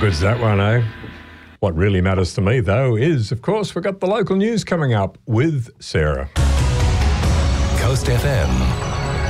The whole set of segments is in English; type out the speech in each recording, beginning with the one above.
good's that one, eh? What really matters to me, though, is, of course, we've got the local news coming up with Sarah. Coast FM.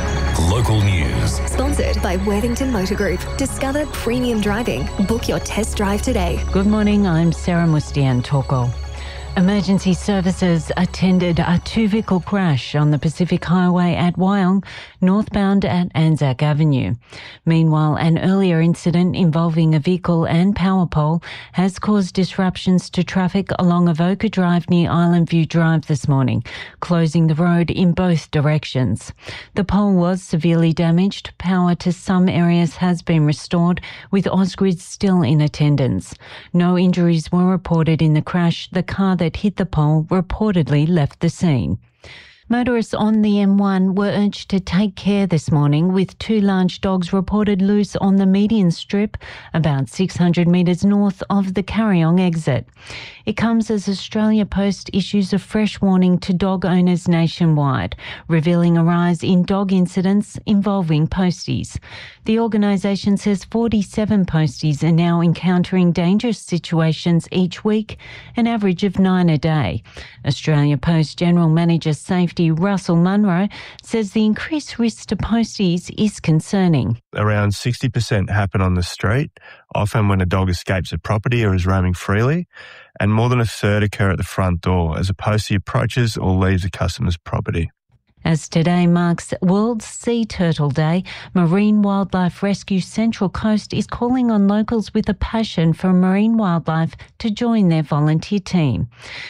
Local news. Sponsored by Worthington Motor Group. Discover premium driving. Book your test drive today. Good morning, I'm Sarah Mustian-Toko. Emergency services attended a two-vehicle crash on the Pacific Highway at Wyong, northbound at Anzac Avenue. Meanwhile, an earlier incident involving a vehicle and power pole has caused disruptions to traffic along Avoca Drive near Island View Drive this morning, closing the road in both directions. The pole was severely damaged. Power to some areas has been restored, with Ausgrid still in attendance. No injuries were reported in the crash. The car that hit the pole reportedly left the scene. Motorists on the M1 were urged to take care this morning, with two large dogs reported loose on the median strip about 600 metres north of the Carryong exit. It comes as Australia Post issues a fresh warning to dog owners nationwide, revealing a rise in dog incidents involving posties. The organisation says 47 posties are now encountering dangerous situations each week, an average of 9 a day. Australia Post General Manager Safety Russell Munro says the increased risk to posties is concerning. Around 60% happen on the street, often when a dog escapes a property or is roaming freely, and more than a third occur at the front door as a postie approaches or leaves a customer's property. As today marks World Sea Turtle Day, Marine Wildlife Rescue Central Coast is calling on locals with a passion for marine wildlife to join their volunteer team.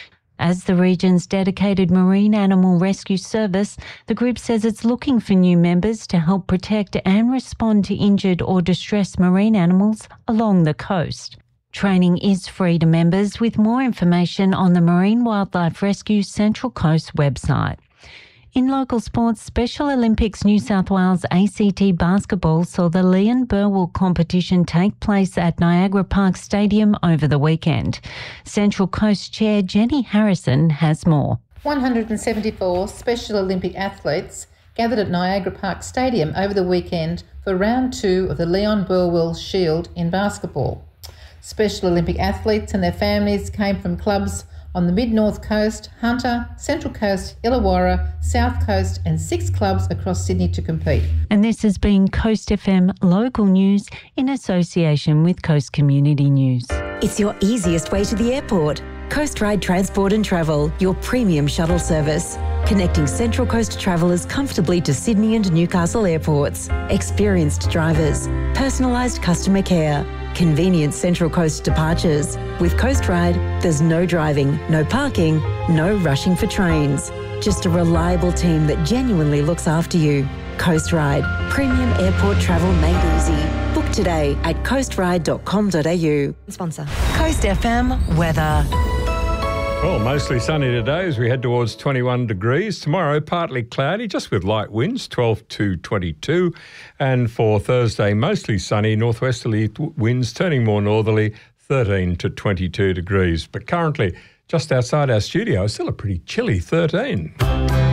As the region's dedicated marine animal rescue service, the group says it's looking for new members to help protect and respond to injured or distressed marine animals along the coast. Training is free to members, with more information on the Marine Wildlife Rescue Central Coast website. In local sports, Special Olympics New South Wales ACT basketball saw the Leon Burwell competition take place at Niagara Park Stadium over the weekend. Central Coast Chair Jenny Harrison has more. 174 Special Olympic athletes gathered at Niagara Park Stadium over the weekend for round 2 of the Leon Burwell Shield in basketball. Special Olympic athletes and their families came from clubs on the Mid-North Coast, Hunter, Central Coast, Illawarra, South Coast and 6 clubs across Sydney to compete. And this has been Coast FM Local News in association with Coast Community News. It's your easiest way to the airport. Coast Ride Transport and Travel, your premium shuttle service. Connecting Central Coast travellers comfortably to Sydney and Newcastle airports. Experienced drivers. Personalised customer care. Convenient Central Coast departures. With Coast Ride, there's no driving, no parking, no rushing for trains. Just a reliable team that genuinely looks after you. Coast Ride, premium airport travel made easy. Book today at coastride.com.au. Sponsor. Coast FM weather. Well, mostly sunny today as we head towards 21 degrees. Tomorrow, partly cloudy, just with light winds, 12 to 22. And for Thursday, mostly sunny, northwesterly winds turning more northerly, 13 to 22 degrees. But currently, just outside our studio, still a pretty chilly 13.